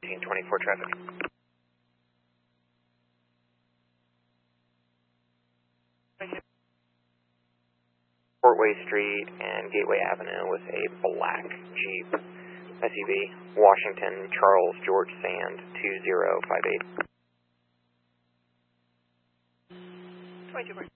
1824 traffic. Portway Street and Gateway Avenue with a black Jeep SUV, Washington, Charles, George Sand, 2058. 22.